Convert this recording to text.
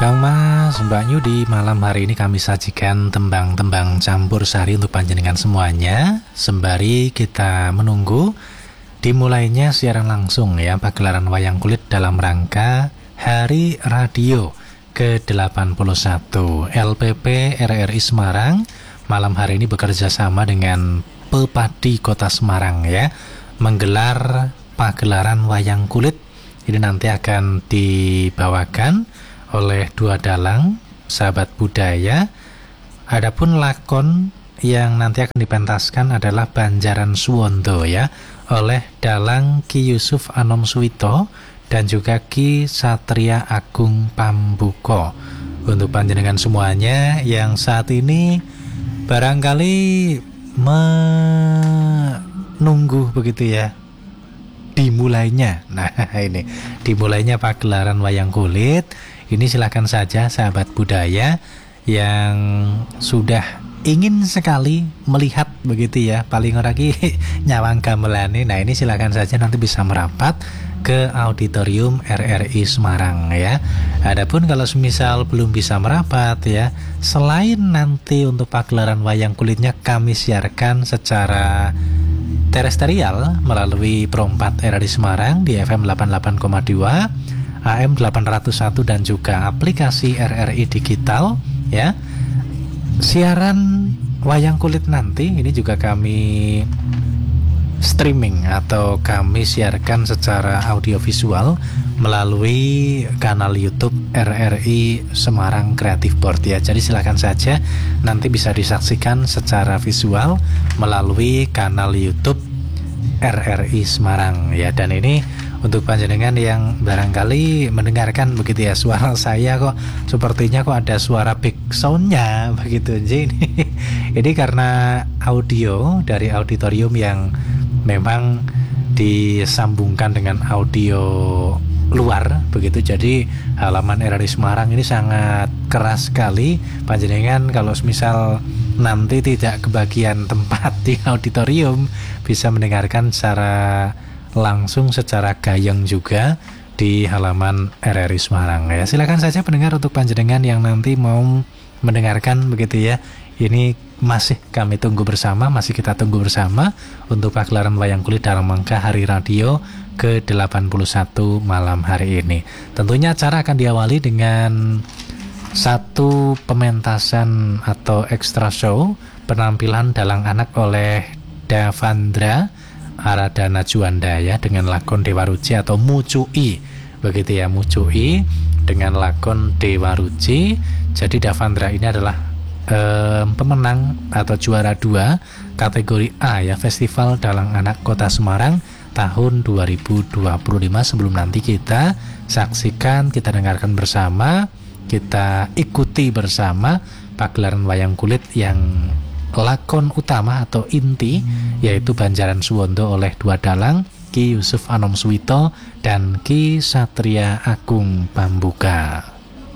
Kang Mas, Mbak Nyu, di malam hari ini kami sajikan tembang-tembang campur sari untuk panjenengan semuanya. Sembari kita menunggu dimulainya siaran langsung ya pagelaran wayang kulit dalam rangka Hari Radio ke-81 LPP RRI Semarang. Malam hari ini bekerja sama dengan Pepadi Kota Semarang ya, menggelar pagelaran wayang kulit. Ini nanti akan dibawakan oleh dua dalang sahabat budaya. Adapun lakon yang nanti akan dipentaskan adalah Banjaran Suwondo ya, oleh dalang Ki Yusuf Anom Suwito dan juga Ki Satria Agung Pambuko. Untuk panjenengan semuanya yang saat ini barangkali menunggu begitu ya dimulainya. Nah ini dimulainya pagelaran wayang kulit. Ini silakan saja sahabat budaya yang sudah ingin sekali melihat begitu ya, paling ora ki nyawang gamelane. Nah ini silakan saja nanti bisa merapat ke auditorium RRI Semarang ya. Adapun kalau semisal belum bisa merapat ya, selain nanti untuk pagelaran wayang kulitnya kami siarkan secara terestrial melalui Pro 4 RRI Semarang di FM 88,2, AM 801 dan juga aplikasi RRI Digital ya. Siaran wayang kulit nanti ini juga kami streaming atau kami siarkan secara audiovisual melalui kanal YouTube RRI Semarang Creative Board ya. Jadi silakan saja nanti bisa disaksikan secara visual melalui kanal YouTube RRI Semarang ya. Dan ini untuk panjenengan yang barangkali mendengarkan begitu ya, suara saya kok sepertinya kok ada suara back soundnya begitu. Jadi ini karena audio dari auditorium yang memang disambungkan dengan audio luar begitu. Jadi halaman RRI Semarang ini sangat keras sekali. Panjenengan kalau misal nanti tidak kebagian tempat di auditorium bisa mendengarkan secara langsung secara gayeng juga di halaman RRI Semarang ya. Silakan saja pendengar untuk panjenengan yang nanti mau mendengarkan begitu ya. Ini masih kami tunggu bersama, masih kita tunggu bersama untuk pagelaran wayang kulit dalam rangka Hari Radio ke-81 malam hari ini. Tentunya acara akan diawali dengan satu pementasan atau extra show penampilan dalang anak oleh Davandra Aradana Juanda ya, dengan lakon Dewa Ruci atau Mucui begitu ya, Mucui dengan lakon Dewa Ruci. Jadi Davandra ini adalah pemenang atau juara 2 kategori A ya, Festival Dalang Anak Kota Semarang tahun 2025. Sebelum nanti kita saksikan, kita dengarkan bersama, kita ikuti bersama pagelaran wayang kulit yang lakon utama atau inti yaitu Banjaran Suwondo oleh dua dalang Ki Yusuf Anom Suwito dan Ki Satria Agung Pambuka.